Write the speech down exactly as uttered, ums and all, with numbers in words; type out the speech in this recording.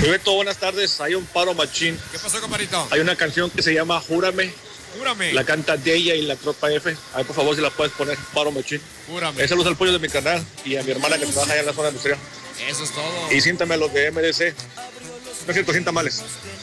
Mi Beto, buenas tardes. Hay un paro machín. ¿Qué pasó, compadrito? Hay una canción que se llama Júrame. Júrame. La canta de ella y la tropa F. A ver, por favor, si la puedes poner. Paro machín. Júrame. Ese saludos al pollo de mi canal y a mi hermana que trabaja allá en la zona industrial. Eso es todo. Y siéntame a los de M D C. No es cierto, siéntamales.